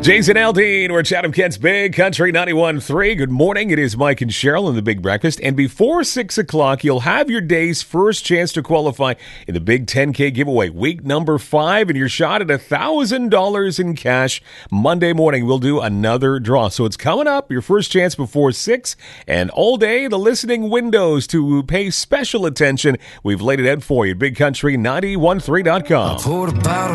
Jason Aldean, we're Chatham Kent's Big Country 91.3. Good morning. It is Mike and Cheryl in the Big Breakfast. And before 6 o'clock, you'll have your day's first chance to qualify in the Big 10K giveaway. Week number 5, and you're shot at $1,000 in cash. Monday morning, we'll do another draw. So it's coming up, your first chance before 6. And all day, the listening windows to pay special attention. We've laid it out for you. BigCountry913.com.